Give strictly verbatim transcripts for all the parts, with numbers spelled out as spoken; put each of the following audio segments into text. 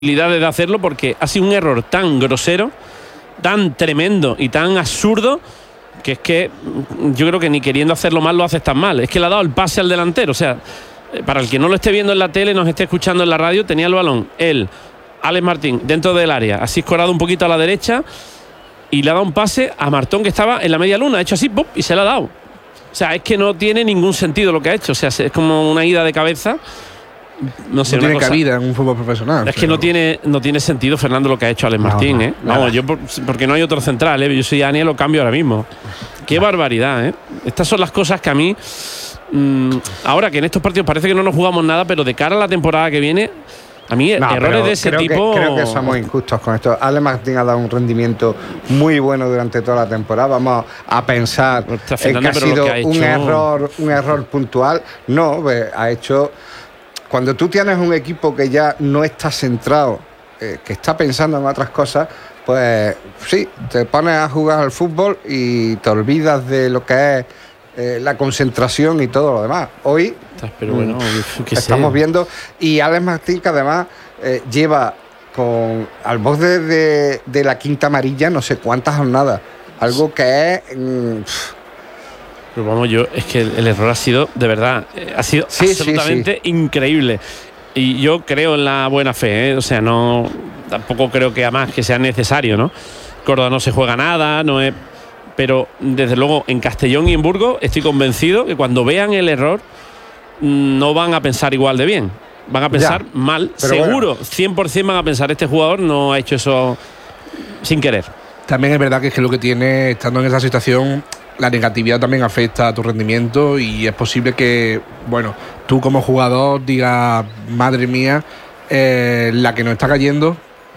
de hacerlo, porque ha sido un error tan grosero, tan tremendo y tan absurdo, que es que yo creo que ni queriendo hacerlo mal lo haces tan mal. Es que le ha dado el pase al delantero. O sea, para el que no lo esté viendo en la tele, nos esté escuchando en la radio, tenía el balón él, Alex Martín, dentro del área, así escorado un poquito a la derecha, y le ha dado un pase a Martón, que estaba en la media luna, ha hecho así, ¡pum!, y se le ha dado. O sea, es que no tiene ningún sentido lo que ha hecho. O sea, es como una ida de cabeza. No sé, no tiene cosa, cabida en un fútbol profesional. Es que no tiene, no tiene sentido, Fernando, lo que ha hecho Alex Martín, no, ¿eh? Vamos, nada. yo por, porque no hay otro central, ¿eh? Yo soy Dani, lo cambio ahora mismo. Qué barbaridad, ¿eh? Estas son las cosas que a mí, mmm, ahora que en estos partidos parece que no nos jugamos nada, pero de cara a la temporada que viene, a mí no, errores de ese creo tipo. Que, creo que somos injustos con esto. Alex Martín ha dado un rendimiento muy bueno durante toda la temporada. Vamos a pensar en que ha sido que ha un error, un error puntual. No, pues, ha hecho. Cuando tú tienes un equipo que ya no está centrado, eh, que está pensando en otras cosas, pues sí, te pones a jugar al fútbol y te olvidas de lo que es eh, la concentración y todo lo demás. Hoy Pero bueno, estamos sé. viendo, y Alex Martín, que además eh, lleva con al borde de, de la quinta amarilla no sé cuántas jornadas, algo que es... Mmm, Pero vamos, yo, es que el, el error ha sido, de verdad, eh, ha sido sí, absolutamente sí, sí. increíble. Y yo creo en la buena fe, ¿eh? O sea, no, tampoco creo que además que sea necesario, ¿no? Córdoba no se juega nada, no es. Pero desde luego en Castellón y en Burgos estoy convencido que cuando vean el error no van a pensar igual de bien. Van a pensar ya, mal, seguro, bueno. cien por ciento van a pensar, este jugador no ha hecho eso sin querer. También es verdad que es que lo que tiene, estando en esa situación, la negatividad también afecta a tu rendimiento, y es posible que, bueno, tú como jugador digas, madre mía, eh, la que nos está cayendo,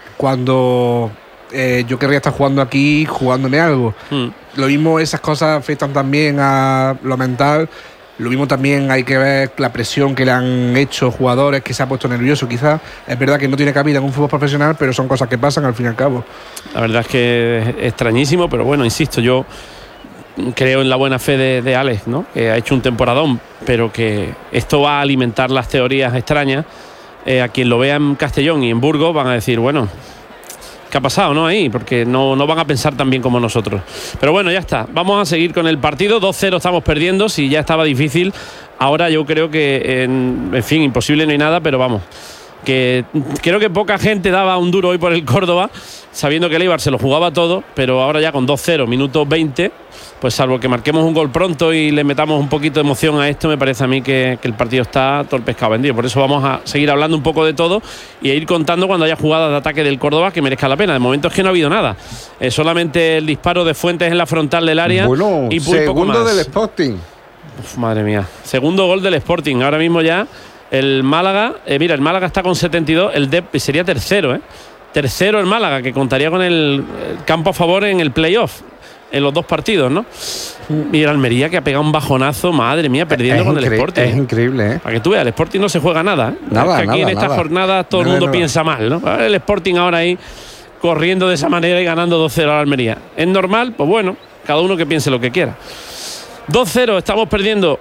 cuando eh, yo querría estar jugando aquí, jugándome algo. Mm. Lo mismo, esas cosas afectan también a lo mental. Lo mismo también hay que ver la presión que le han hecho jugadores, que se ha puesto nervioso quizás. Es verdad que no tiene cabida en un fútbol profesional, pero son cosas que pasan al fin y al cabo. La verdad es que es extrañísimo, pero bueno, insisto, yo creo en la buena fe de, de Alex, ¿no? Que ha hecho un temporadón, pero que esto va a alimentar las teorías extrañas. Eh, a quien lo vea en Castellón y en Burgos van a decir, bueno, ¿qué ha pasado, no? Ahí, porque no, no van a pensar tan bien como nosotros. Pero bueno, ya está. Vamos a seguir con el partido. dos cero estamos perdiendo. Si ya estaba difícil, ahora yo creo que, en, en fin, imposible no hay nada, pero vamos, que creo que poca gente daba un duro hoy por el Córdoba, sabiendo que el Eibar se lo jugaba todo, pero ahora ya con dos cero, minuto veinte, pues salvo que marquemos un gol pronto y le metamos un poquito de emoción a esto, me parece a mí que, que el partido está todo el pescado vendido. Por eso vamos a seguir hablando un poco de todo y a ir contando cuando haya jugadas de ataque del Córdoba que merezca la pena. De momento es que no ha habido nada, eh, solamente el disparo de Fuentes en la frontal del área. Bueno, y segundo poco más. del Sporting. Uf, madre mía, segundo gol del Sporting, ahora mismo ya el Málaga, eh, mira, el Málaga está con setenta y dos, el Dep sería tercero, ¿eh? Tercero el Málaga, que contaría con el, el campo a favor en el playoff, en los dos partidos, ¿no? Mira, Almería, que ha pegado un bajonazo, madre mía, perdiendo es con el Sporting. Es increíble, ¿eh? Para que tú veas, el Sporting no se juega nada, ¿eh? Nada, es que aquí nada, en esta nada. jornada todo el no, mundo no, piensa no. mal, ¿no? El Sporting ahora ahí corriendo de esa manera y ganando dos cero a la Almería. ¿Es normal? Pues bueno, cada uno que piense lo que quiera. dos cero, estamos perdiendo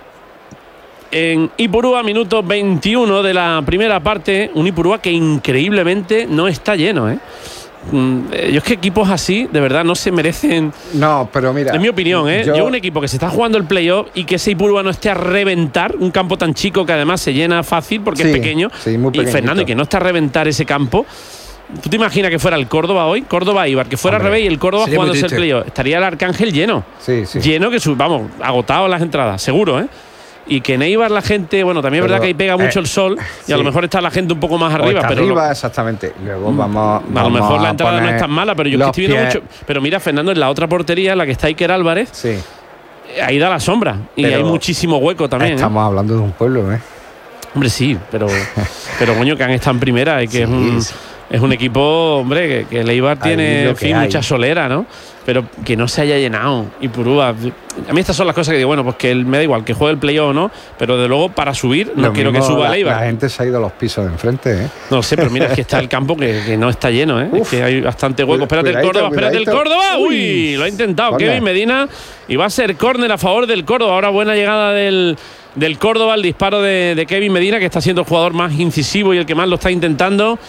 en Ipurúa, minuto veintiuno de la primera parte. Un Ipurúa que increíblemente no está lleno, ¿eh? Yo es que equipos así, de verdad, no se merecen. No, pero mira, en mi opinión, ¿eh? Yo, yo un equipo que se está jugando el playoff y que ese Ipurúa no esté a reventar, un campo tan chico que además se llena fácil porque sí, es pequeño. Sí, muy y Fernando, y que no está a reventar ese campo. ¿Tú te imaginas que fuera el Córdoba hoy? Córdoba Eibar, que fuera al revés y el Córdoba jugándose el playoff. Estaría el Arcángel lleno. Sí, sí. Lleno que, su, vamos, agotado las entradas, seguro, ¿eh? Y que en Eibar la gente, bueno, también es verdad que ahí pega mucho eh, el sol y sí. A lo mejor está la gente un poco más arriba. Está pero arriba, lo, exactamente. Luego vamos, a vamos lo mejor la entrada no es tan mala, pero yo que estoy viendo mucho. Pero mira, Fernando, en la otra portería, la que está Iker Álvarez, sí. ahí da la sombra y pero hay muchísimo hueco también. Estamos ¿eh? hablando de un pueblo, ¿eh? Hombre, sí, pero, pero coño, que han estado en primera y que sí, es un. Es un equipo, hombre, que, que el Eibar tiene, en fin, mucha solera, ¿no? Pero que no se haya llenado. Y Ipurúa, a mí estas son las cosas que digo, bueno, pues que él, me da igual que juegue el playoff o no, pero de luego para subir no Lo quiero que suba el Eibar. La gente se ha ido a los pisos de enfrente, ¿eh? No sé, pero mira, es que está el campo que, que no está lleno, ¿eh? Es que hay bastante hueco. Espérate el Córdoba, espérate el Córdoba. Uy, lo ha intentado corner. Kevin Medina y va a ser córner a favor del Córdoba. Ahora buena llegada del, del Córdoba, el disparo de, de Kevin Medina, que está siendo el jugador más incisivo y el que más lo está intentando.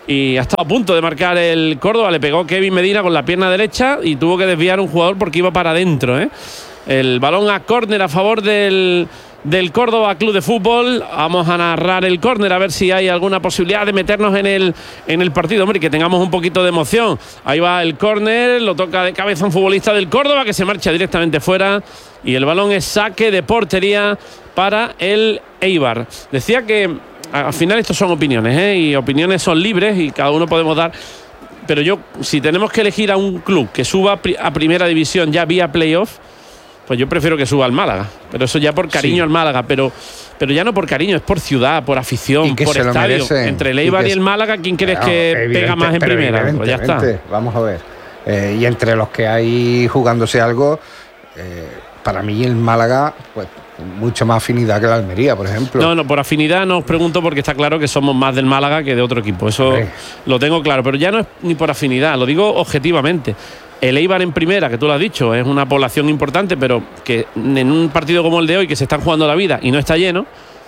y ha estado a punto de marcar el Córdoba. Le pegó Kevin Medina con la pierna derecha y tuvo que desviar un jugador porque iba para adentro, ¿eh? El balón a córner a favor del, del Córdoba Club de Fútbol. Vamos a narrar el córner a ver si hay alguna posibilidad de meternos en el, en el partido, hombre, y que tengamos un poquito de emoción. Ahí va el córner, lo toca de cabeza un futbolista del Córdoba que se marcha directamente fuera y el balón es saque de portería para el Eibar. Decía que al final estos son opiniones, ¿eh? Y opiniones son libres y cada uno podemos dar. Pero yo, si tenemos que elegir a un club que suba a primera división ya vía playoff, pues yo prefiero que suba al Málaga. Pero eso ya por cariño sí. al Málaga, pero, pero ya no por cariño, es por ciudad, por afición, por estadio. Entre el Eibar y, que, y el Málaga, ¿quién crees claro, que pega más en primera? Pues ya está. Vamos a ver. Eh, y entre los que hay jugándose algo, eh, para mí el Málaga, pues mucha más afinidad que la Almería, por ejemplo. No, no, por afinidad no os pregunto porque está claro que somos más del Málaga que de otro equipo. Eso sí. lo tengo claro, pero ya no es ni por afinidad, lo digo objetivamente. El Eibar en primera, que tú lo has dicho, es una población importante, pero que en un partido como el de hoy, que se están jugando la vida y no está lleno,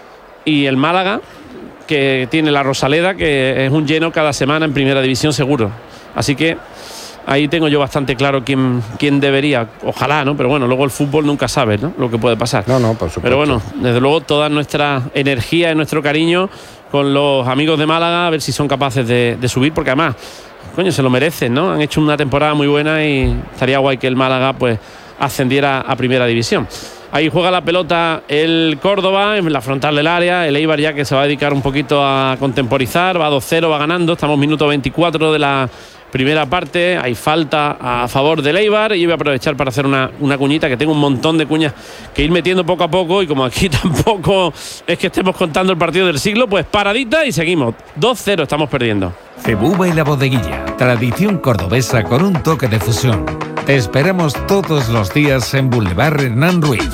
y el Málaga, que tiene la Rosaleda, que es un lleno cada semana en primera división seguro. Así que ahí tengo yo bastante claro quién, quién debería, ojalá, ¿no? Pero bueno, luego el fútbol nunca sabe, ¿no? Lo que puede pasar. No, no, por supuesto. Pero bueno, desde luego toda nuestra energía y nuestro cariño con los amigos de Málaga, a ver si son capaces de, de subir, porque además, coño, se lo merecen, ¿no? Han hecho una temporada muy buena y estaría guay que el Málaga pues ascendiera a primera división. Ahí juega la pelota el Córdoba en la frontal del área. El Eibar ya que se va a dedicar un poquito a contemporizar. Va dos cero, va ganando. Estamos minuto veinticuatro de la primera parte. Hay falta a favor del Eibar. Y yo voy a aprovechar para hacer una, una cuñita, que tengo un montón de cuñas que ir metiendo poco a poco. Y como aquí tampoco es que estemos contando el partido del siglo, pues paradita y seguimos. dos cero estamos perdiendo. Cebuba y la Bodeguilla. Tradición cordobesa con un toque de fusión. Te esperamos todos los días en Boulevard Hernán Ruiz.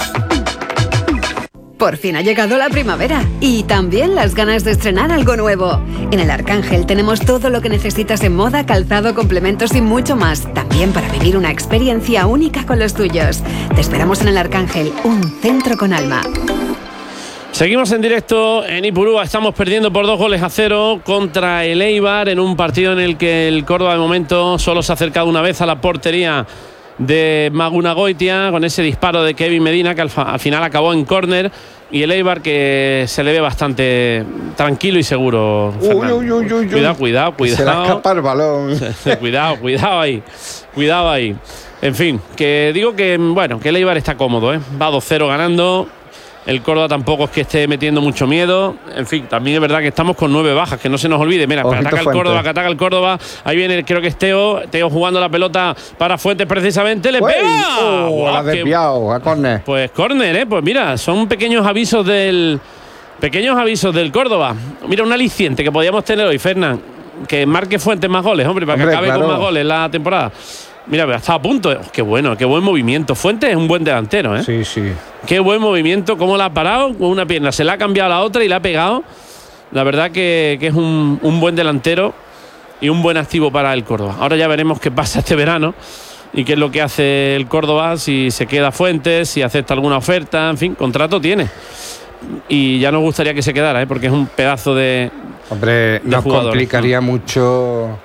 Por fin ha llegado la primavera y también las ganas de estrenar algo nuevo. En el Arcángel tenemos todo lo que necesitas en moda, calzado, complementos y mucho más. También para vivir una experiencia única con los tuyos. Te esperamos en el Arcángel, un centro con alma. Seguimos en directo en Ipurúa, estamos perdiendo por dos goles a cero contra el Eibar en un partido en el que el Córdoba de momento solo se ha acercado una vez a la portería de Magunagoitia con ese disparo de Kevin Medina que al, al final acabó en córner, y el Eibar que se le ve bastante tranquilo y seguro. Uy, uy, uy, uy, cuidado, cuidado, cuidado. Se le escapa el balón. cuidado, cuidado ahí, cuidado ahí. En fin, que digo que bueno, que el Eibar está cómodo, ¿eh? Va dos cero ganando. El Córdoba tampoco es que esté metiendo mucho miedo. En fin, también es verdad que estamos con nueve bajas, que no se nos olvide. Mira, que ataca el Córdoba, que ataca el Córdoba. Ahí viene, creo que es Teo. Teo jugando la pelota para Fuentes precisamente. ¡Le pega! Oh, wow, la ha desviado a córner. Pues córner, ¿eh? Pues mira, son pequeños avisos del... Pequeños avisos del Córdoba. Mira, un aliciente que podíamos tener hoy, Fernán. Que marque Fuentes más goles, hombre, para hombre, que acabe claro. con más goles la temporada. Mira, está a punto. Oh, qué bueno, qué buen movimiento. Fuentes es un buen delantero, ¿eh? Sí, sí. Qué buen movimiento, cómo la ha parado con una pierna. Se la ha cambiado a la otra y la ha pegado. La verdad que, que es un, un buen delantero y un buen activo para el Córdoba. Ahora ya veremos qué pasa este verano y qué es lo que hace el Córdoba, si se queda Fuentes, si acepta alguna oferta. En fin, contrato tiene. Y ya nos gustaría que se quedara, ¿eh? Porque es un pedazo de... Hombre, de nos jugador. Complicaría mucho...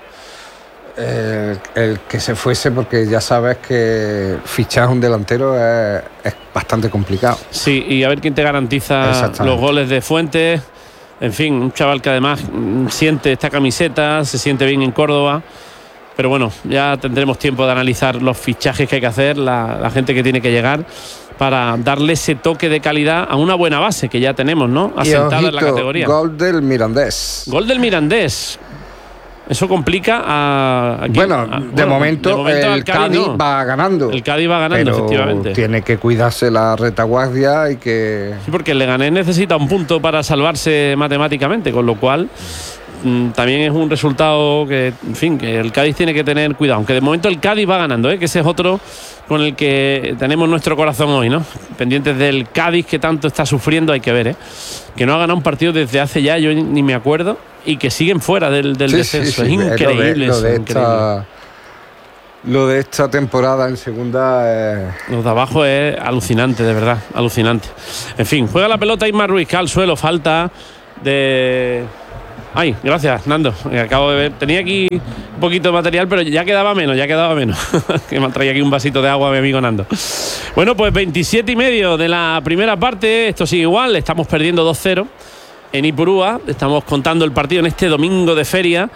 El, el que se fuese, porque ya sabes que fichar un delantero es, es bastante complicado. Sí, y a ver quién te garantiza los goles de Fuentes. En fin, un chaval que además siente esta camiseta, se siente bien en Córdoba. Pero bueno, ya tendremos tiempo de analizar los fichajes que hay que hacer, la, la gente que tiene que llegar, para darle ese toque de calidad a una buena base que ya tenemos, ¿no? Asentada en la categoría. Gol del Mirandés. Gol del Mirandés. Eso complica a... Aquí, bueno, a, de, bueno momento, de momento el Cádiz, Cádiz no. va ganando. El Cádiz va ganando, pero efectivamente. Tiene que cuidarse la retaguardia y que... Sí, porque el Leganés necesita un punto para salvarse matemáticamente, con lo cual mmm, también es un resultado que, en fin, que el Cádiz tiene que tener cuidado. Aunque de momento el Cádiz va ganando, ¿eh? Que ese es otro con el que tenemos nuestro corazón hoy, ¿no? Pendientes del Cádiz, que tanto está sufriendo, hay que ver, ¿eh? Que no ha ganado un partido desde hace ya, yo ni me acuerdo, y que siguen fuera del, del sí, descenso. Sí, sí, es increíble. Lo de, lo, de eso, esta, increíble. lo de esta temporada en segunda. Eh... Los de abajo es alucinante, de verdad, alucinante. En fin, juega la pelota Isma Ruiz, que al suelo, falta de Ay, gracias, Nando. Acabo de ver. Tenía aquí un poquito de material, pero ya quedaba menos, ya quedaba menos. Que me ha traído aquí un vasito de agua a mi amigo Nando. Bueno, pues veintisiete y medio de la primera parte. Esto sigue igual. Estamos perdiendo dos cero en Ipurúa. Estamos contando el partido en este domingo de feria.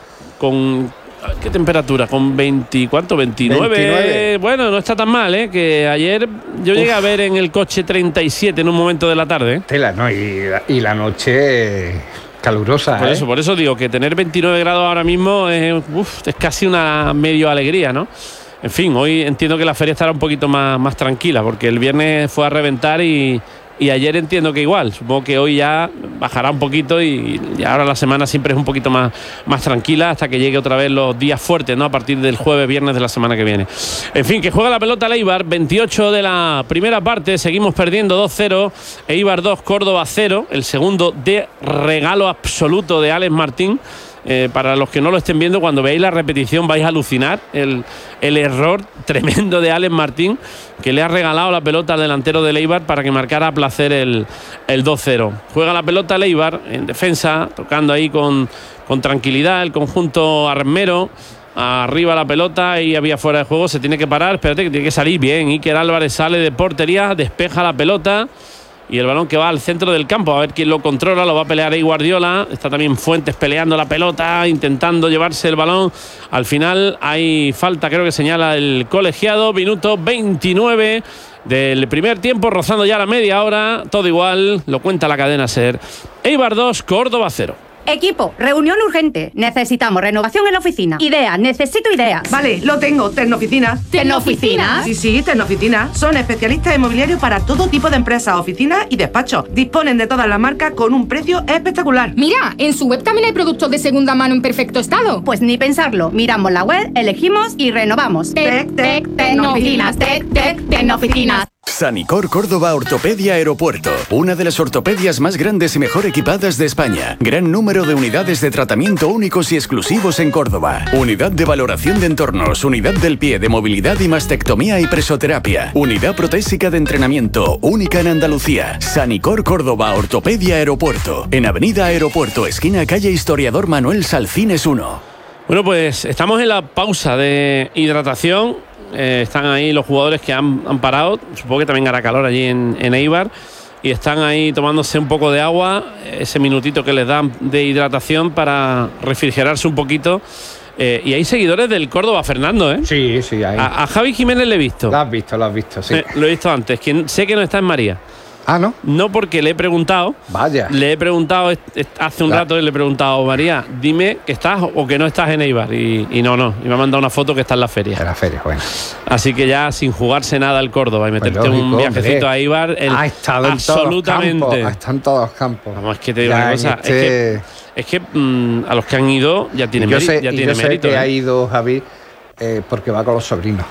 Con... ¿Qué temperatura? Con veinte, ¿cuánto? veintinueve. veintinueve. Bueno, no está tan mal, ¿eh? Que ayer yo llegué Uf. a ver en el coche treinta y siete en un momento de la tarde. ¿eh? Tela, no, y, y la noche calurosa. Por ¿eh? eso, por eso digo que tener veintinueve grados ahora mismo es, uf, es casi una medio alegría, ¿no? En fin, hoy entiendo que la feria estará un poquito más, más tranquila, porque el viernes fue a reventar y... Y ayer entiendo que igual, supongo que hoy ya bajará un poquito y, y ahora la semana siempre es un poquito más, más tranquila hasta que llegue otra vez los días fuertes, ¿no? A partir del jueves, viernes de la semana que viene. En fin, que juega la pelota el Eibar, veintiocho de la primera parte, seguimos perdiendo dos cero, Eibar dos, Córdoba cero, el segundo de regalo absoluto de Alex Martín. Eh, para los que no lo estén viendo, cuando veáis la repetición vais a alucinar el, el error tremendo de Alex Martín, que le ha regalado la pelota al delantero del Eibar para que marcara a placer el, el dos cero. Juega la pelota el Eibar en defensa, tocando ahí con, con tranquilidad el conjunto armero. Arriba la pelota y había fuera de juego, se tiene que parar, espérate que tiene que salir bien. Iker Álvarez sale de portería, despeja la pelota y el balón que va al centro del campo, a ver quién lo controla, lo va a pelear ahí Guardiola. Está también Fuentes peleando la pelota, intentando llevarse el balón. Al final hay falta, creo que señala el colegiado. Minuto veintinueve del primer tiempo, rozando ya la media hora. Todo igual, lo cuenta la cadena SER. Eibar dos, Córdoba cero. Equipo, reunión urgente. Necesitamos renovación en la oficina. Ideas, necesito ideas. Vale, lo tengo. Tecnooficinas. ¿Tecnooficinas? Sí, sí, Tecnooficinas. Son especialistas inmobiliarios para todo tipo de empresas, oficinas y despachos. Disponen de todas las marcas con un precio espectacular. Mira, en su web también hay productos de segunda mano en perfecto estado. Pues ni pensarlo. Miramos la web, elegimos y renovamos. Tec, tec, Tecnooficinas. Tec, tec, Tecnooficinas. Sanicor Córdoba Ortopedia Aeropuerto, una de las ortopedias más grandes y mejor equipadas de España. Gran número de unidades de tratamiento únicos y exclusivos en Córdoba. Unidad de valoración de entornos, unidad del pie de movilidad y mastectomía y presoterapia. Unidad protésica de entrenamiento, única en Andalucía. Sanicor Córdoba Ortopedia Aeropuerto, en Avenida Aeropuerto, esquina calle Historiador Manuel Salcines uno. Bueno, pues estamos en la pausa de hidratación. Eh, están ahí los jugadores que han, han parado. Supongo que también hará calor allí en, en Eibar. Y están ahí tomándose un poco de agua. Ese minutito que les dan de hidratación para refrigerarse un poquito. Eh, y hay seguidores del Córdoba, Fernando, ¿eh? Sí, sí, hay. A, a Javi Jiménez le he visto. Lo has visto, lo has visto, sí. Eh, lo he visto antes. Quien, sé que no está en María. Ah, ¿no? No, porque le he preguntado. Vaya. Le he preguntado hace un claro. rato, le he preguntado, María, dime que estás o que no estás en Eibar. Y, y no, no. Y me ha mandado una foto que está en la feria. En la feria, bueno. Así que ya sin jugarse nada al Córdoba y meterte pues lógico, un viajecito hombre. a Eibar. El, ha estado absolutamente. En todos los campos, ha estado en todos los campos. Vamos, es que te digo ya una cosa. Este... Es que, es que mmm, a los que han ido ya tienen mérito. Ya y tiene yo sé mérito, que ¿eh? ha ido Javi eh, porque va con los sobrinos.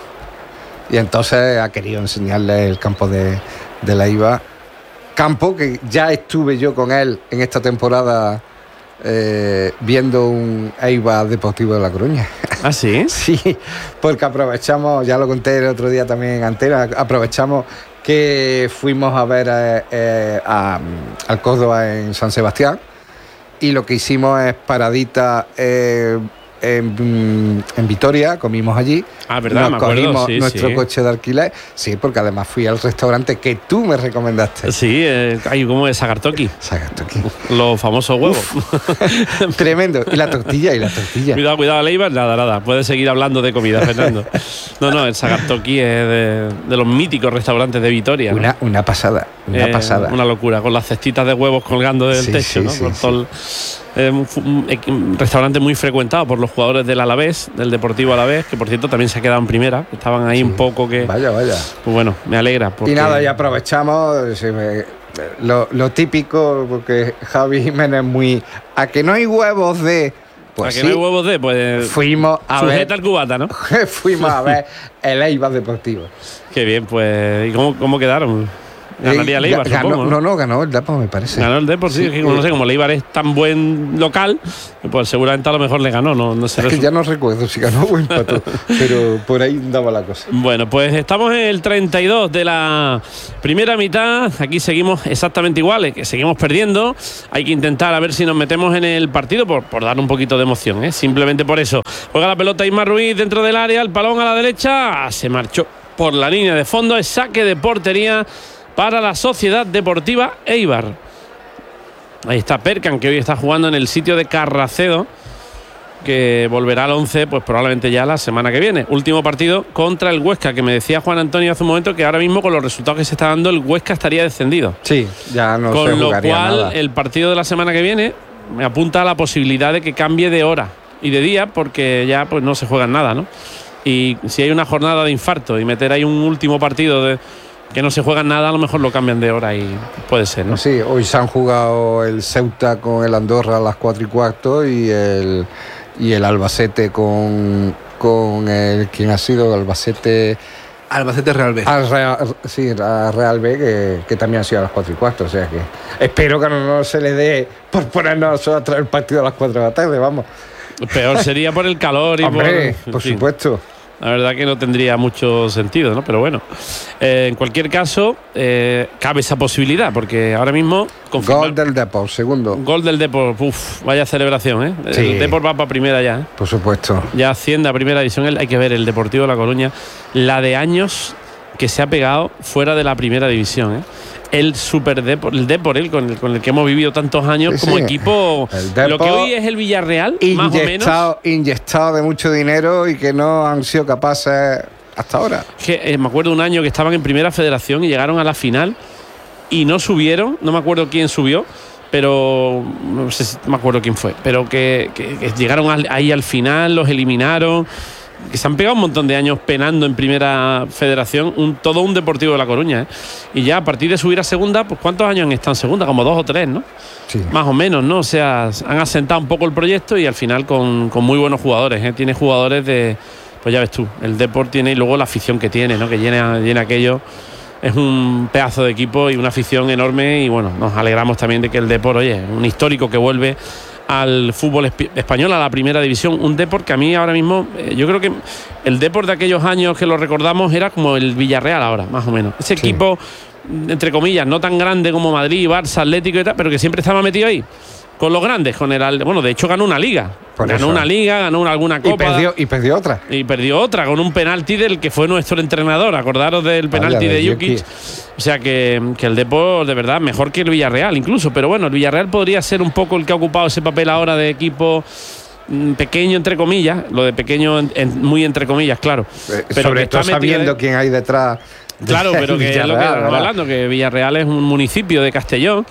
Y entonces ha querido enseñarle el campo de, de la Eibar. Campo que ya estuve yo con él en esta temporada eh, viendo un Eibar Deportivo de La Coruña. ¿Ah, sí? Sí, porque aprovechamos, ya lo conté el otro día también en Antena, aprovechamos que fuimos a ver eh, eh, a, al Córdoba en San Sebastián y lo que hicimos es paradita eh, En, en Vitoria, comimos allí. Ah, verdad, nos me acuerdo, cogimos sí, nuestro sí. coche de alquiler. Sí, porque además fui al restaurante que tú me recomendaste. Sí, eh, hay como de Sagartoki. Sagartoki. Los famosos huevos. Tremendo. Y la tortilla, y la tortilla. Cuidado, cuidado, Leibar. Nada, nada. Puedes seguir hablando de comida, Fernando. No, no, el Sagartoki es de, de los míticos restaurantes de Vitoria. ¿no? Una, una pasada, una eh, pasada. Una locura, con las cestitas de huevos colgando del sí, techo, sí, ¿no? Sí, por sí. todo el, eh, un, un, un restaurante muy frecuentado por los jugadores del Alavés, del Deportivo Alavés, que por cierto también se ha quedado en primera. Estaban ahí sí. un poco que. Vaya, vaya. Pues bueno, me alegra. Porque... Y nada, y aprovechamos. Sí, me, lo, lo típico, porque Javi Jiménez es muy. A que no hay huevos de. Pues ¿A que sí, no hay huevos de? Pues. Fuimos a sujeta ver. al cubata, ¿no? Fuimos a ver el Eibar Deportivo. Qué bien, pues. ¿Y cómo, cómo quedaron? Ganaría el Eibar, ganó, supongo, ¿no? no, no, ganó el Depor, me parece. Ganó el Depor, sí, sí, que, no sé, como el Eibar es tan buen local, pues seguramente a lo mejor le ganó, no, no sé. Es que ya no recuerdo si ganó o empató, pero por ahí daba la cosa. Bueno, pues estamos en el treinta y dos de la primera mitad, aquí seguimos exactamente iguales, que seguimos perdiendo, hay que intentar a ver si nos metemos en el partido por, por dar un poquito de emoción, ¿eh? Simplemente por eso. Juega la pelota Isma Ruiz dentro del área, el balón a la derecha, se marchó por la línea de fondo, es saque de portería para la Sociedad Deportiva Eibar. Ahí está Perkan, que hoy está jugando en el sitio de Carracedo, que volverá al once pues probablemente ya la semana que viene. Último partido contra el Huesca, que me decía Juan Antonio hace un momento que ahora mismo con los resultados que se está dando el Huesca estaría descendido. Sí, ya no con se lo jugaría cual nada. El partido de la semana que viene me apunta a la posibilidad de que cambie de hora y de día, porque ya pues no se juega nada, ¿no? Y si hay una jornada de infarto y meter ahí un último partido de que no se juega nada, a lo mejor lo cambian de hora y puede ser, ¿no? Sí, hoy se han jugado el Ceuta con el Andorra a las cuatro y cuarto y el, y el Albacete con, con el, ¿quién ha sido? Albacete... Albacete Real B. Al Real, sí, a Real B, que, que también ha sido a las cuatro y cuarto, o sea que espero que no, no se le dé por ponernos a traer el partido a las cuatro de la tarde, vamos. Peor sería por el calor y Hombre, por, por fin. supuesto. La verdad que no tendría mucho sentido, ¿no? Pero bueno, eh, en cualquier caso, eh, cabe esa posibilidad, porque ahora mismo... Gol del Depor, segundo. Gol del Depor, uff, vaya celebración, ¿eh? Sí. El Depor va para primera ya, ¿eh? Por supuesto. Ya asciende a primera división. Hay que ver el Deportivo de La Coruña, la de años que se ha pegado fuera de la primera división, ¿eh? El Super Depor, el Depor, el con, el con el que hemos vivido tantos años sí, como sí. equipo. Depor, lo que hoy es el Villarreal, más o menos. Inyectado de mucho dinero y que no han sido capaces hasta ahora. Que, eh, me acuerdo un año que estaban en primera federación y llegaron a la final y no subieron, no me acuerdo quién subió, pero no sé si me acuerdo quién fue, pero que, que, que llegaron al, ahí al final, los eliminaron. Que se han pegado un montón de años penando en primera federación, un, todo un Deportivo de La Coruña, ¿eh? Y ya a partir de subir a segunda, pues ¿cuántos años han estado en segunda? Como dos o tres, ¿no? Sí. Más o menos, ¿no? O sea, han asentado un poco el proyecto y al final con, con muy buenos jugadores, ¿eh? Tiene jugadores de, pues ya ves tú, el Depor tiene y luego la afición que tiene, ¿no? Que llena, llena aquello. Es un pedazo de equipo y una afición enorme y bueno, nos alegramos también de que el Depor, oye, un histórico que vuelve al fútbol español, a la primera división, un Depor que a mí ahora mismo, eh, yo creo que el Depor de aquellos años que lo recordamos era como el Villarreal ahora, más o menos. Ese sí. Equipo, entre comillas, no tan grande como Madrid, Barça, Atlético y tal, pero que siempre estaba metido ahí, con los grandes, con el, bueno, de hecho ganó una liga. Por ganó eso. una liga, ganó una, alguna copa. Y perdió, y perdió otra. Y perdió otra, con un penalti del que fue nuestro entrenador. Acordaros del penalti Vaya, de Jukic. O sea que, que el Depor, de verdad, mejor que el Villarreal incluso. Pero bueno, el Villarreal podría ser un poco el que ha ocupado ese papel ahora de equipo mmm, pequeño, entre comillas. Lo de pequeño, en, en, muy entre comillas, claro. Eh, pero sobre todo sabiendo de... quién hay detrás. Claro, pero que es lo que estamos hablando, que Villarreal es un municipio de Castellón.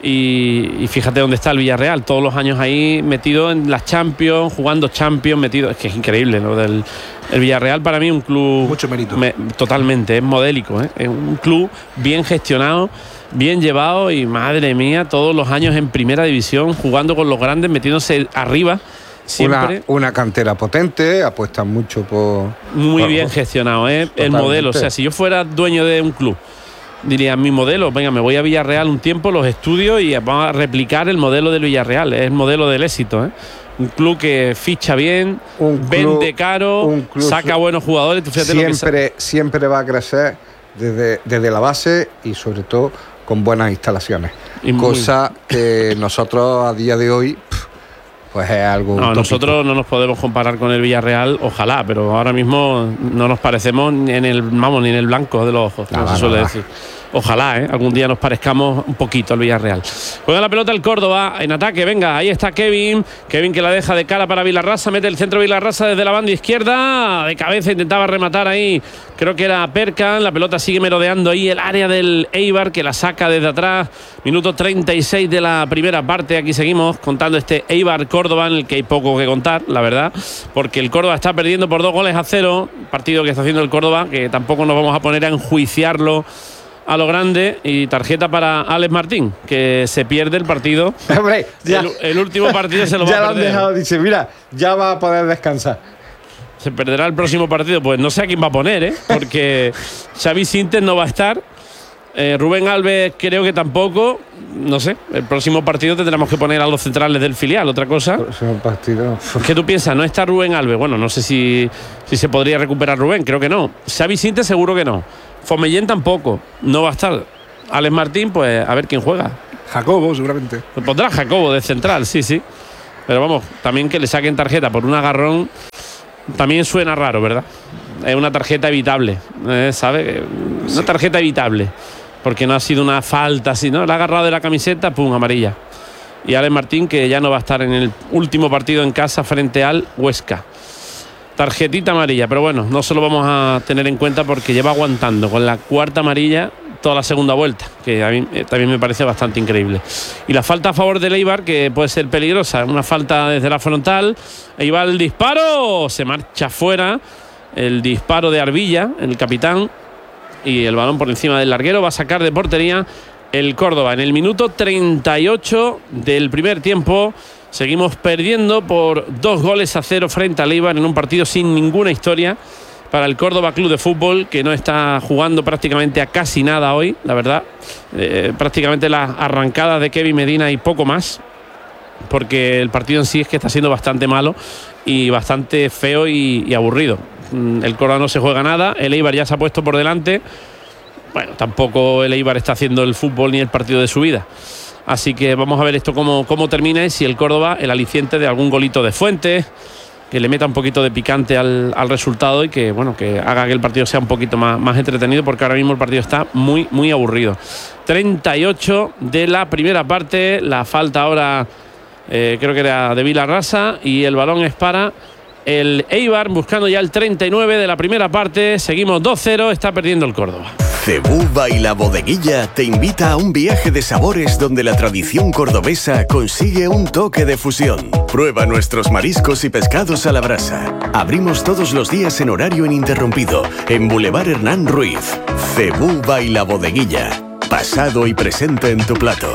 Y, y fíjate dónde está el Villarreal, todos los años ahí metido en las Champions, jugando Champions, metido. Es que es increíble lo del el Villarreal. Para mí un club mucho mérito, me, totalmente, es modélico, ¿eh? Es un club bien gestionado, bien llevado y madre mía, todos los años en primera división, jugando con los grandes, metiéndose arriba. Siempre. Una, una cantera potente, apuestan mucho por... Muy por, bien gestionado, ¿eh? El modelo. O sea, si yo fuera dueño de un club, diría, mi modelo, venga, me voy a Villarreal un tiempo, los estudio y vamos a replicar el modelo del Villarreal. Es el modelo del éxito, ¿eh? Un club que ficha bien, un club, vende caro, un club saca buenos jugadores. Siempre, lo que siempre va a crecer desde, desde la base y sobre todo con buenas instalaciones. Y cosa muy... que nosotros a día de hoy... Pues es algo. No, nosotros no nos podemos comparar con el Villarreal, ojalá, pero ahora mismo no nos parecemos ni en el, vamos, ni en el blanco de los ojos, no, como no, se suele no, decir. Ojalá, ¿eh? Algún día nos parezcamos un poquito al Villarreal. Juega la pelota el Córdoba en ataque, venga, ahí está Kevin. Kevin que la deja de cara para Vilarrasa, mete el centro Vilarrasa desde la banda izquierda, de cabeza intentaba rematar ahí, creo que era Perkan, la pelota sigue merodeando ahí el área del Eibar que la saca desde atrás. Minuto treinta y seis de la primera parte, aquí seguimos contando este Eibar Córdoba en el que hay poco que contar, la verdad, porque el Córdoba está perdiendo por dos goles a cero, partido que está haciendo el Córdoba, que tampoco nos vamos a poner a enjuiciarlo a lo grande, y tarjeta para Alex Martín, que se pierde el partido. Hombre, ya, el, el último partido se lo va a perder. Ya lo han dejado, dice, mira, ya va a poder descansar. Se perderá el próximo partido, pues no sé a quién va a poner, ¿eh? Porque Xavi Sintes no va a estar Eh, Rubén Alves creo que tampoco. No sé, el próximo partido tendremos que poner a los centrales del filial. Otra cosa. El próximo partido. ¿Qué tú piensas? ¿No está Rubén Alves? Bueno, no sé si, si se podría recuperar Rubén. Creo que no. Xavi Sinte seguro que no. Fomellén tampoco. No va a estar. Alex Martín, pues a ver quién juega. Jacobo, seguramente. Pues pondrá a Jacobo de central, sí, sí. Pero vamos, también que le saquen tarjeta por un agarrón también suena raro, ¿verdad? Es una tarjeta evitable, ¿eh? ¿Sabe? Una sí. tarjeta evitable. Porque no ha sido una falta así, ¿no? Le ha agarrado de la camiseta, pum, amarilla. Y Alex Martín, que ya no va a estar en el último partido en casa frente al Huesca. Tarjetita amarilla, pero bueno, no se lo vamos a tener en cuenta porque lleva aguantando con la cuarta amarilla toda la segunda vuelta, que a mí eh, también me parece bastante increíble. Y la falta a favor del Eibar, que puede ser peligrosa, una falta desde la frontal. Ahí va el disparo, se marcha fuera el disparo de Arbilla, el capitán, y el balón por encima del larguero va a sacar de portería el Córdoba. En el minuto treinta y ocho del primer tiempo seguimos perdiendo por dos goles a cero frente al Eibar en un partido sin ninguna historia para el Córdoba Club de Fútbol, que no está jugando prácticamente a casi nada hoy, la verdad. Eh, prácticamente las arrancadas de Kevin Medina y poco más, porque el partido en sí es que está siendo bastante malo y bastante feo y, y aburrido. El Córdoba no se juega nada, el Eibar ya se ha puesto por delante. Bueno, tampoco el Eibar está haciendo el fútbol ni el partido de su vida. Así que vamos a ver esto cómo, cómo termina y si el Córdoba, el aliciente de algún golito de Fuentes, que le meta un poquito de picante al, al resultado y que, bueno, que haga que el partido sea un poquito más, más entretenido, porque ahora mismo el partido está muy, muy aburrido. treinta y ocho de la primera parte, la falta ahora eh, creo que era de Vilarrasa y el balón es para el Eibar, buscando ya el treinta y nueve de la primera parte. Seguimos dos cero, está perdiendo el Córdoba. Cebú y la Bodeguilla te invita a un viaje de sabores donde la tradición cordobesa consigue un toque de fusión. Prueba nuestros mariscos y pescados a la brasa. Abrimos todos los días en horario ininterrumpido en Boulevard Hernán Ruiz. Cebú y la Bodeguilla, pasado y presente en tu plato.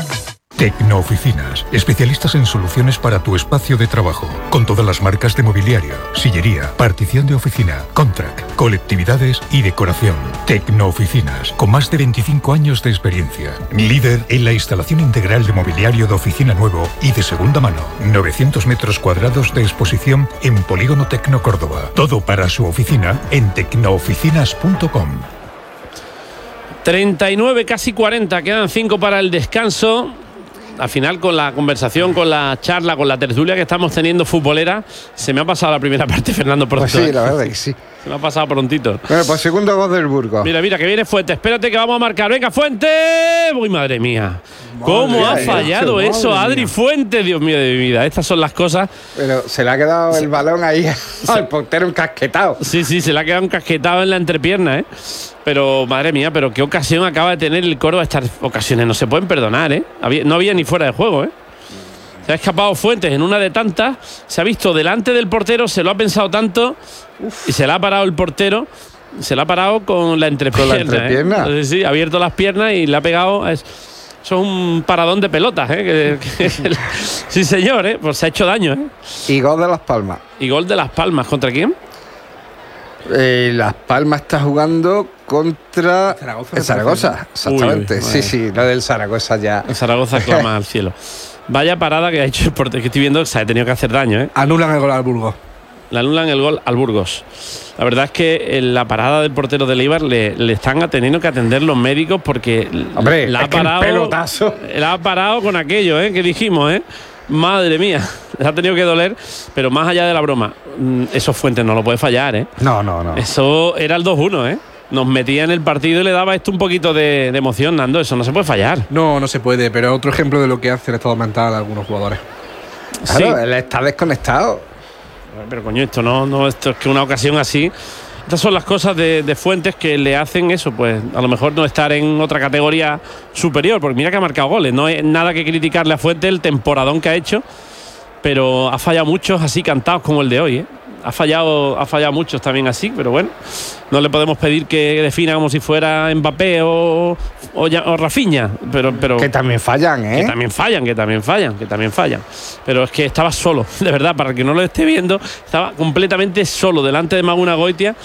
Tecnooficinas, especialistas en soluciones para tu espacio de trabajo, con todas las marcas de mobiliario, sillería, partición de oficina, contract, colectividades y decoración. Tecnooficinas, con más de veinticinco años de experiencia, líder en la instalación integral de mobiliario de oficina nuevo y de segunda mano. novecientos metros cuadrados de exposición en Polígono Tecno Córdoba. Todo para su oficina en tecnooficinas punto com. treinta y nueve, casi cuarenta, quedan cinco para el descanso. Al final, con la conversación, con la charla, con la tertulia que estamos teniendo futbolera, se me ha pasado la primera parte, Fernando, pronto. Pues sí, la verdad que sí. Se me ha pasado prontito. Bueno, pues segundo gol del Burgos. Mira, mira, que viene Fuente. Espérate que vamos a marcar. ¡Venga, Fuente! ¡Uy, madre mía! ¿Cómo madre ha fallado eso, eso Adri Fuente? Dios mío de mi vida. Estas son las cosas. Pero se le ha quedado el balón ahí al portero encasquetado. Sí, sí, se le ha quedado encasquetado en la entrepierna, ¿eh? Pero, madre mía, pero qué ocasión acaba de tener el Córdoba. Estas ocasiones no se pueden perdonar, ¿eh? No había ni fuera de juego, ¿eh? Se ha escapado Fuentes en una de tantas. Se ha visto delante del portero, se lo ha pensado tanto. Uf. Y se le ha parado el portero. Se le ha parado con la entrepierna. ¿Con la entrepierna? ¿eh? Entonces, sí, ha abierto las piernas y le ha pegado. Es, eso es un paradón de pelotas, ¿eh? Que, que, sí, señor, ¿eh? Pues se ha hecho daño, ¿eh? Y gol de Las Palmas. ¿Y gol de Las Palmas? ¿Contra quién? Eh, Las Palmas está jugando contra Zaragoza. Zaragoza, exactamente. Uy, uy, sí, sí, lo del Zaragoza ya. El Zaragoza clama al cielo. Vaya parada que ha hecho el portero, que estoy viendo que se ha tenido que hacer daño, ¿eh? Anulan el gol al Burgos. Le anulan el gol al Burgos. La verdad es que en la parada del portero del Eibar le, le están teniendo que atender los médicos porque Hombre, la ha parado. Pelotazo. La ha parado con aquello, ¿eh? Que dijimos, ¿eh? Madre mía, le ha tenido que doler, pero más allá de la broma, esos Fuentes no lo puede fallar, ¿eh? No, no, no. Eso era el dos uno, ¿eh? Nos metía en el partido y le daba esto un poquito de, de emoción, Nando. Eso no se puede fallar. No, no se puede, pero otro ejemplo de lo que hace el estado mental a algunos jugadores. Claro, sí. Él está desconectado. Pero coño, esto no, no, esto es que una ocasión así. Estas son las cosas de, de Fuentes que le hacen eso, pues a lo mejor no estar en otra categoría superior, porque mira que ha marcado goles, no hay nada que criticarle a Fuentes, el temporadón que ha hecho, pero ha fallado muchos así cantados como el de hoy, ¿eh? Ha fallado, ha fallado muchos también así, pero bueno, no le podemos pedir que defina como si fuera Mbappé o, o, o Rafinha, pero, pero que también fallan, ¿eh? Que también fallan, que también fallan, que también fallan. Pero es que estaba solo, de verdad, para el que no lo esté viendo, estaba completamente solo delante de Maguna Goitia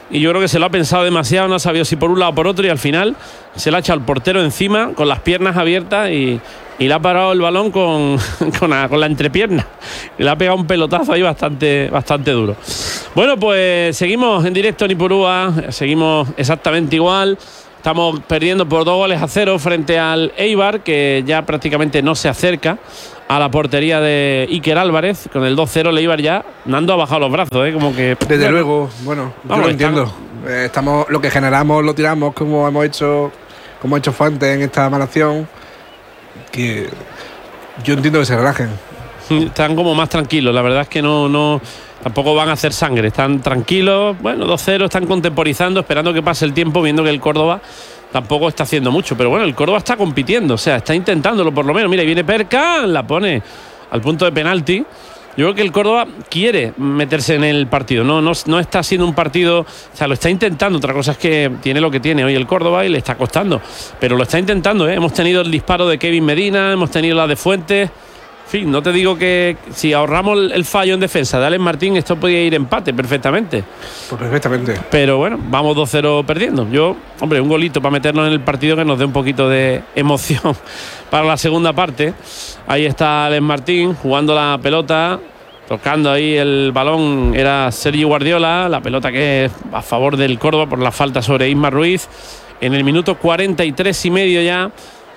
y yo creo que se lo ha pensado demasiado, no ha sabido si por un lado o por otro, y al final se le ha echado el portero encima con las piernas abiertas y, y le ha parado el balón con, con, la, con la entrepierna y le ha pegado un pelotazo ahí bastante, bastante duro. Bueno, pues seguimos en directo en Ipurúa, seguimos exactamente igual. Estamos perdiendo por dos goles a cero frente al Eibar, que ya prácticamente no se acerca a la portería de Iker Álvarez. Con el dos cero el Eibar ya Nando ha bajado los brazos, ¿eh? Como que desde bueno, luego, bueno, yo vamos, lo entiendo. Estamos, eh, estamos lo que generamos lo tiramos, como hemos hecho, como ha hecho Fuentes en esta mala acción, que yo entiendo que se relajen. Están como más tranquilos, la verdad es que no no tampoco van a hacer sangre, están tranquilos, bueno, dos cero, están contemporizando, esperando que pase el tiempo, viendo que el Córdoba tampoco está haciendo mucho, pero bueno, el Córdoba está compitiendo, o sea, está intentándolo por lo menos. Mira, y viene Perca, la pone al punto de penalti. Yo creo que el Córdoba quiere meterse en el partido, no, no, no está siendo un partido, o sea, lo está intentando. Otra cosa es que tiene lo que tiene hoy el Córdoba y le está costando, pero lo está intentando, ¿eh? Hemos tenido el disparo de Kevin Medina, hemos tenido la de Fuentes. En fin, no te digo que si ahorramos el fallo en defensa de Alex Martín, esto podía ir empate perfectamente. Pues perfectamente. Pero bueno, vamos dos cero perdiendo. Yo, hombre, un golito para meternos en el partido que nos dé un poquito de emoción para la segunda parte. Ahí está Alex Martín jugando la pelota, tocando ahí el balón. Era Sergio Guardiola, la pelota que es a favor del Córdoba por la falta sobre Isma Ruiz. En el minuto cuarenta y tres y medio ya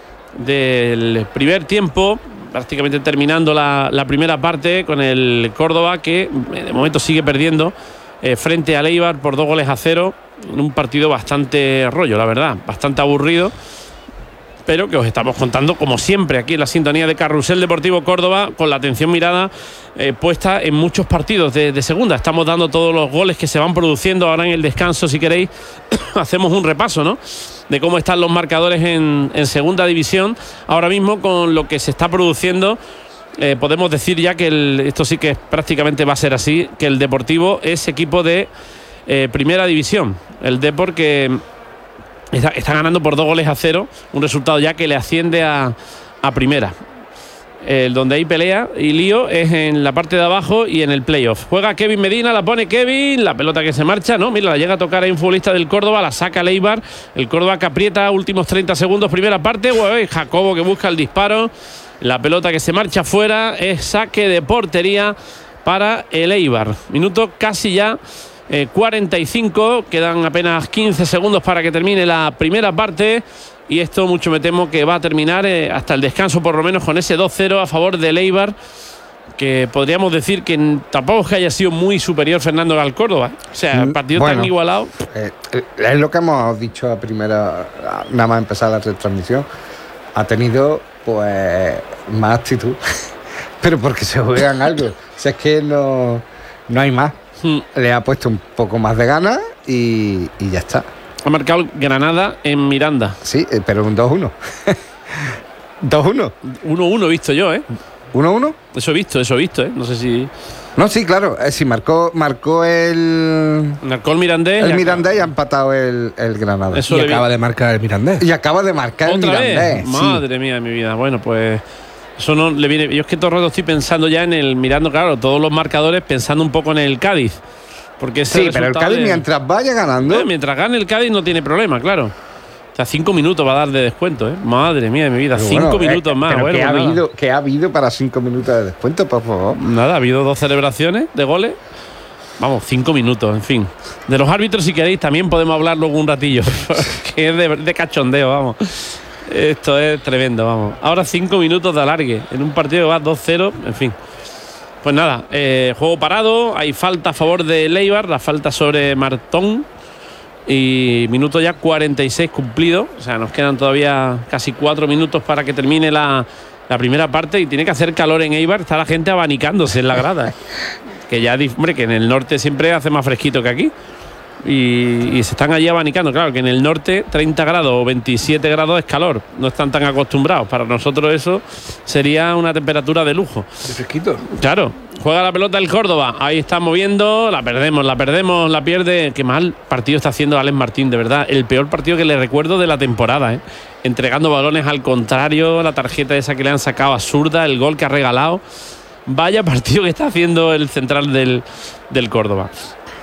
del primer tiempo, prácticamente terminando la, la primera parte, con el Córdoba que de momento sigue perdiendo eh, frente al Eibar por dos goles a cero, en un partido bastante rollo, la verdad, bastante aburrido, pero que os estamos contando como siempre aquí en la sintonía de Carrusel Deportivo Córdoba, con la atención mirada eh, puesta en muchos partidos de, de segunda. Estamos dando todos los goles que se van produciendo. Ahora en el descanso, si queréis, hacemos un repaso, ¿no?, de cómo están los marcadores en, en segunda división. Ahora mismo, con lo que se está produciendo, eh, podemos decir ya que el, esto sí que prácticamente va a ser así, que el Deportivo es equipo de eh, primera división. El Depor que está, está ganando por dos goles a cero, un resultado ya que le asciende a, a primera. El donde hay pelea y lío es en la parte de abajo y en el playoff. Juega Kevin Medina, la pone Kevin, la pelota que se marcha, no, mira, la llega a tocar ahí un futbolista del Córdoba, la saca el Eibar, el Córdoba que aprieta, últimos treinta segundos, primera parte. Uy, Jacobo que busca el disparo, la pelota que se marcha fuera, es saque de portería para el Eibar. Minuto casi ya eh, cuarenta y cinco, quedan apenas quince segundos para que termine la primera parte. Y esto mucho me temo que va a terminar eh, hasta el descanso, por lo menos con ese dos cero a favor del Eibar, que podríamos decir que tampoco es que haya sido muy superior Fernando al Córdoba. O sea, el partido bueno, tan igualado. Eh, es lo que hemos dicho a primera, nada más empezar la retransmisión. Ha tenido pues más actitud, pero porque se juegan algo. O sea, es que no, no hay más. Hmm. Le ha puesto un poco más de ganas y, y ya está. Ha marcado Granada en Miranda. Sí, pero un dos uno. dos uno. uno uno he visto yo, ¿eh? ¿uno uno? Eso he visto, eso he visto, ¿eh? No sé si... No, sí, claro. Eh, sí, marcó, marcó el... Marcó el Mirandés. El Mirandés y ha empatado el, el Granada. Eso y acaba vi... de marcar el Mirandés. Y acaba de marcar el Mirandés. Vez? Madre sí. mía de mi vida. Bueno, pues... Eso no le viene... Yo es que todo el rato estoy pensando ya en el... Mirando, claro, todos los marcadores, pensando un poco en el Cádiz. Porque sí, pero el Cádiz de... mientras vaya ganando... Eh, mientras gane el Cádiz no tiene problema, claro. O sea, cinco minutos va a dar de descuento, ¿eh? Madre mía de mi vida, pero cinco bueno, minutos eh, más. Pero bueno, ¿qué, ha pues habido, ¿Qué ha habido para cinco minutos de descuento, por favor? Nada, ha habido dos celebraciones de goles. Vamos, cinco minutos, en fin. De los árbitros, si queréis, también podemos hablar luego un ratillo. Que es de, de cachondeo, vamos. Esto es tremendo, vamos. Ahora cinco minutos de alargue en un partido que va dos cero, en fin. Pues nada, eh, juego parado, hay falta a favor de Eibar, la falta sobre Martón. Y minuto ya cuarenta y seis cumplido, o sea, nos quedan todavía casi cuatro minutos para que termine la, la primera parte. Y tiene que hacer calor en Eibar, está la gente abanicándose en la grada. Que ya, hombre, que en el norte siempre hace más fresquito que aquí. Y, y se están allí abanicando. Claro que en el norte treinta grados o veintisiete grados es calor, no están tan acostumbrados. Para nosotros eso sería una temperatura de lujo. De fresquito. Claro. Juega la pelota el Córdoba, ahí está moviendo, la perdemos, la perdemos, la pierde. Qué mal partido está haciendo Alex Martín, de verdad. El peor partido que le recuerdo de la temporada, ¿eh? Entregando balones al contrario, la tarjeta esa que le han sacado absurda, el gol que ha regalado. Vaya partido que está haciendo el central del, del Córdoba.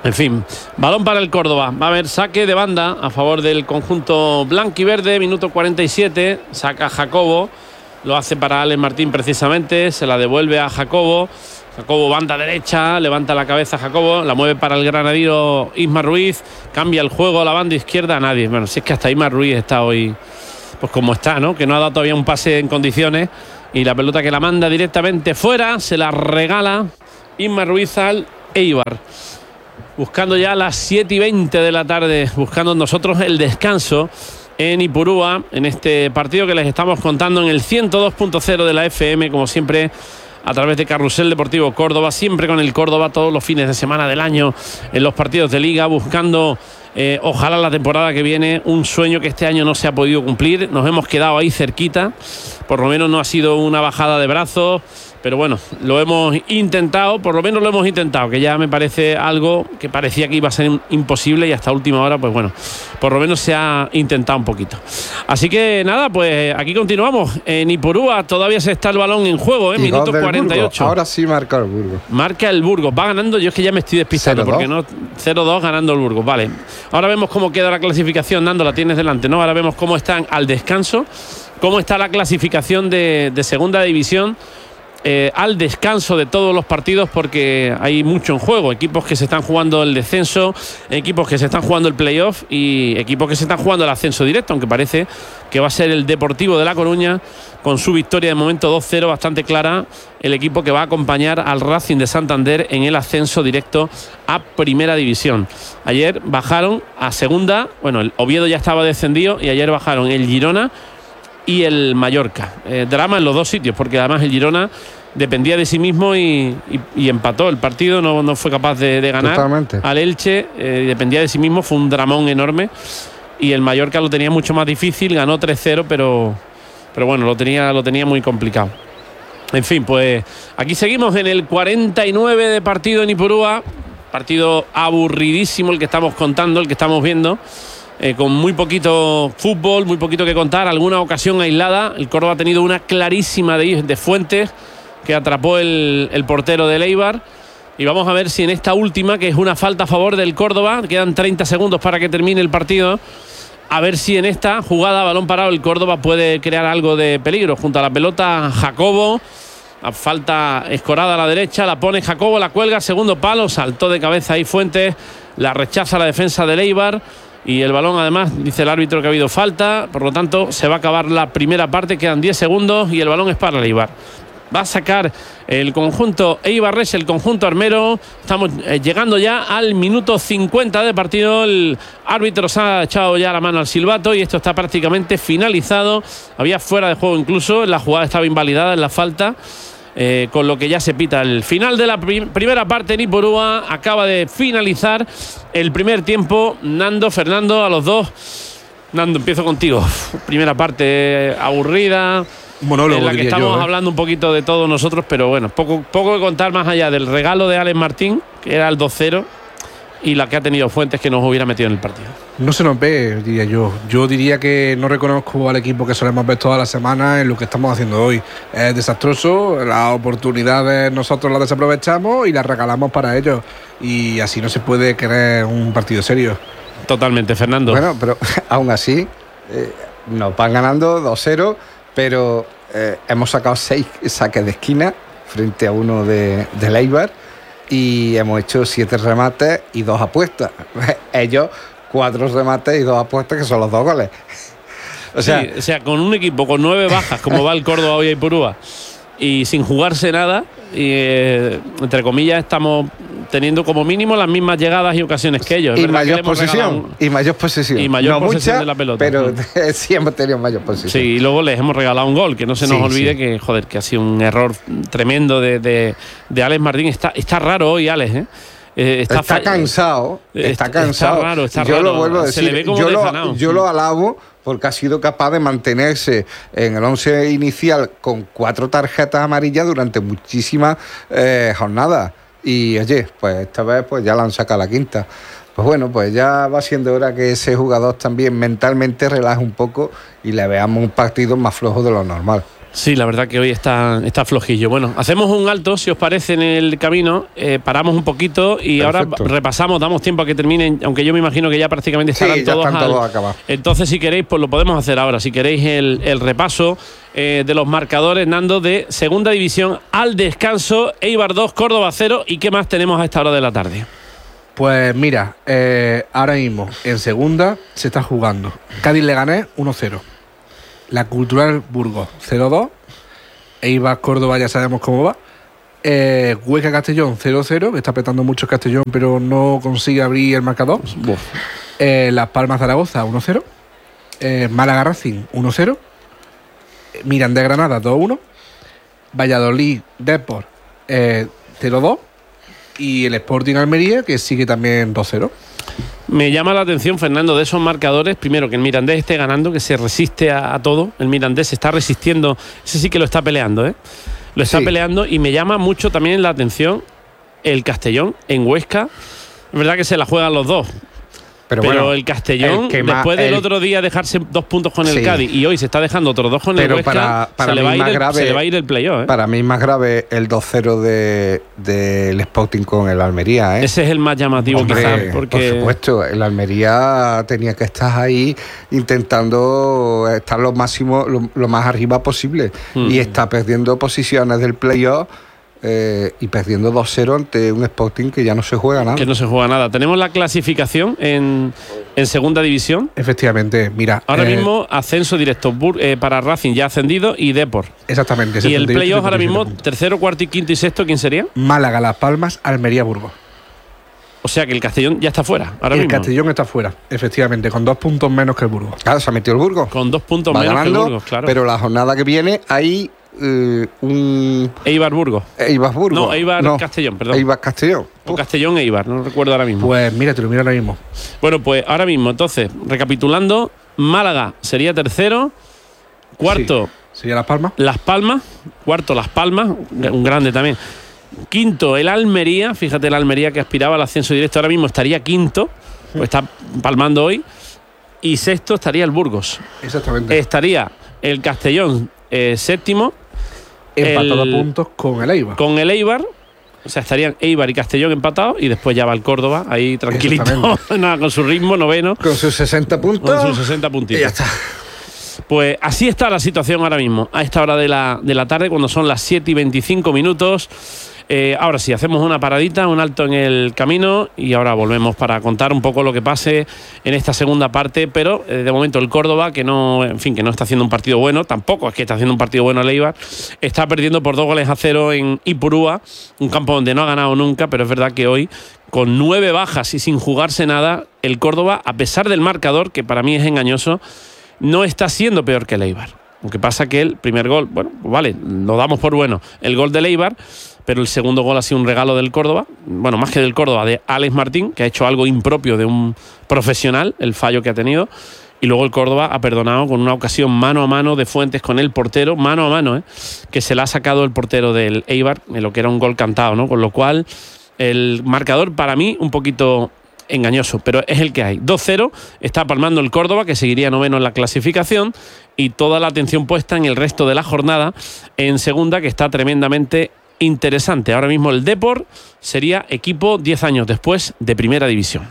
En fin, balón para el Córdoba. Va a haber saque de banda a favor del conjunto blanquiverde. Minuto cuarenta y siete. Saca Jacobo. Lo hace para Alex Martín precisamente. Se la devuelve a Jacobo. Jacobo, banda derecha. Levanta la cabeza Jacobo. La mueve para el granadino Isma Ruiz. Cambia el juego a la banda izquierda. A nadie. Bueno, si es que hasta Isma Ruiz está hoy, pues como está, ¿no? Que no ha dado todavía un pase en condiciones. Y la pelota que la manda directamente fuera. Se la regala Isma Ruiz al Eibar. Buscando ya las siete y veinte de la tarde, buscando nosotros el descanso en Ipurúa, en este partido que les estamos contando en el ciento dos punto cero de la F M, como siempre, a través de Carrusel Deportivo Córdoba, siempre con el Córdoba todos los fines de semana del año en los partidos de Liga, buscando eh, ojalá la temporada que viene, un sueño que este año no se ha podido cumplir. Nos hemos quedado ahí cerquita, por lo menos no ha sido una bajada de brazos. Pero bueno, lo hemos intentado, por lo menos lo hemos intentado, que ya me parece algo que parecía que iba a ser imposible y hasta última hora, pues bueno, por lo menos se ha intentado un poquito. Así que nada, pues aquí continuamos. En Ipurúa todavía se está el balón en juego, ¿eh? Minuto cuarenta y ocho. Ahora sí marca el Burgos. Marca el Burgos, va ganando, yo es que ya me estoy despistando, porque no, cero dos ganando el Burgos, vale. Ahora vemos cómo queda la clasificación, Nando, la tienes delante, ¿no? Ahora vemos cómo están al descanso, cómo está la clasificación de, de segunda división. Eh, al descanso de todos los partidos, porque hay mucho en juego, equipos que se están jugando el descenso, equipos que se están jugando el playoff y equipos que se están jugando el ascenso directo, aunque parece que va a ser el Deportivo de La Coruña con su victoria de momento dos cero bastante clara, el equipo que va a acompañar al Racing de Santander en el ascenso directo a Primera División. Ayer bajaron a segunda, bueno, el Oviedo ya estaba descendido y ayer bajaron el Girona y el Mallorca. Eh, drama en los dos sitios, porque además el Girona dependía de sí mismo y, y, y empató el partido, no, no fue capaz de, de ganar. Totalmente. Al Elche, eh, dependía de sí mismo, fue un dramón enorme. Y el Mallorca lo tenía mucho más difícil, ganó tres cero, pero, pero bueno, lo tenía, lo tenía muy complicado. En fin, pues aquí seguimos en el cuarenta y nueve de partido en Ipurúa. Partido aburridísimo el que estamos contando, el que estamos viendo. Eh, con muy poquito fútbol, muy poquito que contar, alguna ocasión aislada. El Córdoba ha tenido una clarísima de, de Fuentes, que atrapó el, el portero del Eibar. Y vamos a ver si en esta última, que es una falta a favor del Córdoba, quedan treinta segundos para que termine el partido, a ver si en esta jugada, balón parado, el Córdoba puede crear algo de peligro. Junto a la pelota, Jacobo, a falta escorada a la derecha, la pone Jacobo, la cuelga, segundo palo, saltó de cabeza ahí Fuentes, la rechaza la defensa del Eibar. Y el balón, además, dice el árbitro que ha habido falta, por lo tanto se va a acabar la primera parte, quedan diez segundos y el balón es para el Eibar. Va a sacar el conjunto Eibarres, el conjunto armero. Estamos eh, llegando ya al minuto cincuenta de partido. El árbitro se ha echado ya la mano al silbato y esto está prácticamente finalizado. Había fuera de juego incluso, la jugada estaba invalidada en la falta. Eh, con lo que ya se pita el final de la prim- primera parte en Ipurúa. Acaba de finalizar el primer tiempo. Nando, Fernando, a los dos. Nando, empiezo contigo. Primera parte aburrida, monólogo, en la que estamos yo, ¿eh? hablando un poquito de todos nosotros, pero bueno, poco, poco que contar más allá del regalo de Alex Martín, que era el dos cero, y la que ha tenido Fuentes, que nos hubiera metido en el partido. No se nos ve, diría yo. Yo diría que no reconozco al equipo que solemos ver toda la semana en lo que estamos haciendo hoy. Es desastroso, las oportunidades nosotros las desaprovechamos y las regalamos para ellos. Y así no se puede querer un partido serio. Totalmente, Fernando. Bueno, pero aún así, eh, nos van ganando dos cero, pero eh, hemos sacado seis saques de esquina frente a uno de, de Eibar y hemos hecho siete remates y dos apuestas. Ellos, cuatro remates y dos apuestas, que son los dos goles. O sea, sí, o sea, con un equipo con nueve bajas, como va el Córdoba hoy a Ipurúa, y sin jugarse nada, y, eh, entre comillas, estamos teniendo como mínimo las mismas llegadas y ocasiones que ellos. Y mayor posesión, y mayor posesión. Y mayor no posesión mucha, de la pelota. Pero sí hemos tenido mayor posesión. Sí, y luego les hemos regalado un gol, que no se nos sí, olvide sí. que, joder, que ha sido un error tremendo de, de, de Alex Martín. Está, está raro hoy, Alex, ¿eh? Eh, está, está cansado, está, está cansado. Está raro, está yo raro. lo vuelvo a decir, Se le ve como yo, desganado. lo, yo lo alabo porque ha sido capaz de mantenerse en el once inicial con cuatro tarjetas amarillas durante muchísimas eh, jornadas. Y oye, pues esta vez pues ya la han sacado la quinta. Pues bueno, pues ya va siendo hora que ese jugador también mentalmente relaje un poco y le veamos un partido más flojo de lo normal. Sí, la verdad que hoy está, está flojillo. Bueno, hacemos un alto, si os parece, en el camino, eh, paramos un poquito y Perfecto. ahora repasamos, damos tiempo a que terminen, aunque yo me imagino que ya prácticamente estarán sí, ya todos, están al, todos acabados. Entonces, si queréis, pues lo podemos hacer ahora. Si queréis el, el repaso eh, de los marcadores, Nando, de Segunda División al descanso, Eibar dos, Córdoba cero. ¿Y qué más tenemos a esta hora de la tarde? Pues mira, eh, ahora mismo en segunda se está jugando Cádiz-Leganés uno cero. La Cultural Burgos cero dos, Eibar Córdoba ya sabemos cómo va, eh, Huesca Castellón cero cero, que está apretando mucho Castellón pero no consigue abrir el marcador, eh, Las Palmas Zaragoza uno cero, eh, Málaga Racing uno cero, Mirandés Granada dos uno, Valladolid Depor eh, cero dos y el Sporting Almería que sigue también dos cero. Me llama la atención, Fernando, de esos marcadores, primero que el Mirandés esté ganando, que se resiste a, a todo. El Mirandés se está resistiendo, ese sí que lo está peleando, ¿eh? Lo está sí. peleando y me llama mucho también la atención el Castellón en Huesca. Es verdad que se la juegan los dos. Pero, pero bueno, el Castellón, el que después más, del el... otro día dejarse dos puntos con el sí. Cádiz y hoy se está dejando otros dos con pero el Huesca, para, para se, le va a ir el, grave, se le va a ir el playoff. ¿eh? Para mí más grave el dos cero del de, de Sporting con el Almería. ¿eh? Ese es el más llamativo. Hombre, quizás. Porque... Por supuesto, el Almería tenía que estar ahí intentando estar lo, máximo, lo, lo más arriba posible hmm. y está perdiendo posiciones del playoff. Eh, y perdiendo dos cero ante un Sporting que ya no se juega nada. Que no se juega nada. Tenemos la clasificación en, en segunda división. Efectivamente, mira. Ahora eh, mismo ascenso directo eh, para Racing ya ascendido y Depor. Exactamente. Y el playoff ahora mismo, puntos. Tercero, cuarto y quinto y sexto, ¿quién sería? Málaga, Las Palmas, Almería, Burgos. O sea que el Castellón ya está fuera. Ahora el mismo. Castellón está fuera, efectivamente, con dos puntos menos que el Burgos. Claro, se ha metido el Burgos. Con dos puntos Va menos ganando, que el Burgos, claro. Pero la jornada que viene hay Uh, un Eibar Burgos. Eibar Burgos. No, Eibar no. Castellón, perdón. Eibar Castellón. O Castellón Eibar, no recuerdo ahora mismo. Pues mira, te lo miro ahora mismo. Bueno, pues ahora mismo, entonces, recapitulando, Málaga sería tercero, cuarto sí. sería Las Palmas. Las Palmas, cuarto Las Palmas, un grande también. Quinto el Almería, fíjate el Almería que aspiraba al ascenso directo, ahora mismo estaría quinto, pues está palmando hoy. Y sexto estaría el Burgos. Exactamente. Estaría el Castellón eh, séptimo. Empatado a puntos con el Eibar. Con el Eibar, o sea, estarían Eibar y Castellón empatados y después ya va el Córdoba ahí tranquilito, nada, con su ritmo, noveno. Con sus sesenta puntos. Con sus sesenta puntitos. Y ya está. Pues así está la situación ahora mismo, a esta hora de la, de la tarde, cuando son las siete y veinticinco minutos. Eh, ahora sí, hacemos una paradita, un alto en el camino y ahora volvemos para contar un poco lo que pase en esta segunda parte, pero eh, de momento el Córdoba, que no, en fin, que no está haciendo un partido bueno, tampoco es que está haciendo un partido bueno el Eibar, está perdiendo por dos goles a cero en Ipurúa, un campo donde no ha ganado nunca, pero es verdad que hoy, con nueve bajas y sin jugarse nada, el Córdoba, a pesar del marcador, que para mí es engañoso, no está siendo peor que el Eibar. Aunque pasa que el primer gol, bueno, vale, lo damos por bueno, el gol del Eibar, pero el segundo gol ha sido un regalo del Córdoba, bueno, más que del Córdoba, de Alex Martín, que ha hecho algo impropio de un profesional, el fallo que ha tenido, y luego el Córdoba ha perdonado con una ocasión mano a mano de Fuentes con el portero, mano a mano, ¿eh? que se la ha sacado el portero del Eibar, en lo que era un gol cantado, ¿no? Con lo cual, el marcador para mí un poquito engañoso, pero es el que hay. dos cero, está palmando el Córdoba, que seguiría noveno en la clasificación, y toda la atención puesta en el resto de la jornada en segunda, que está tremendamente interesante. Ahora mismo el Depor sería equipo diez años después de Primera División.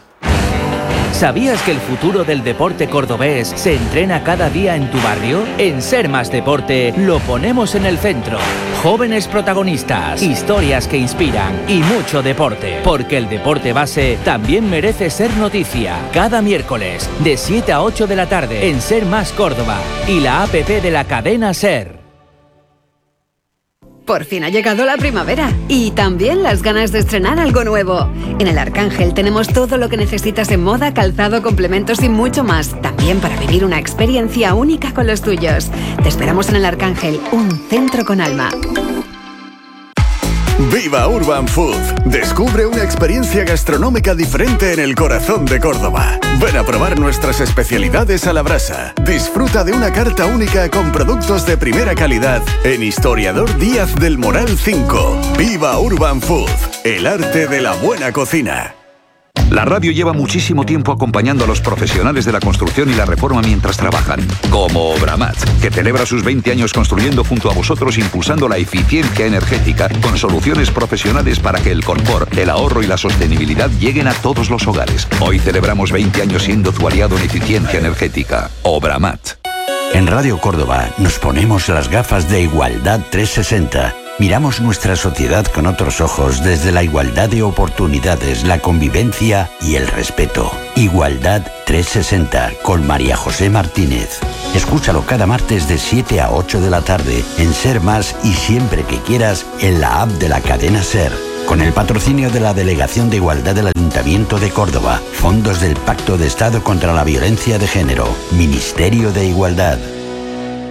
¿Sabías que el futuro del deporte cordobés se entrena cada día en tu barrio? En Ser Más Deporte lo ponemos en el centro. Jóvenes protagonistas, historias que inspiran y mucho deporte. Porque el deporte base también merece ser noticia. Cada miércoles de siete a ocho de la tarde en Ser Más Córdoba y la app de la cadena Ser. Por fin ha llegado la primavera y también las ganas de estrenar algo nuevo. En el Arcángel tenemos todo lo que necesitas en moda, calzado, complementos y mucho más. También para vivir una experiencia única con los tuyos. Te esperamos en el Arcángel, un centro con alma. Viva Urban Food. Descubre una experiencia gastronómica diferente en el corazón de Córdoba. Ven a probar nuestras especialidades a la brasa. Disfruta de una carta única con productos de primera calidad en Historiador Díaz del Moral cinco. Viva Urban Food. El arte de la buena cocina. La radio lleva muchísimo tiempo acompañando a los profesionales de la construcción y la reforma mientras trabajan, como Obramat, que celebra sus veinte años construyendo junto a vosotros, impulsando la eficiencia energética con soluciones profesionales para que el confort, el ahorro y la sostenibilidad lleguen a todos los hogares. Hoy celebramos veinte años siendo tu aliado en eficiencia energética. Obramat. En Radio Córdoba nos ponemos las gafas de Igualdad trescientos sesenta. Miramos nuestra sociedad con otros ojos desde la igualdad de oportunidades, la convivencia y el respeto. Igualdad trescientos sesenta con María José Martínez. Escúchalo cada martes de siete a ocho de la tarde en Ser Más y siempre que quieras en la app de la cadena Ser. Con el patrocinio de la Delegación de Igualdad del Ayuntamiento de Córdoba, fondos del Pacto de Estado contra la Violencia de Género, Ministerio de Igualdad.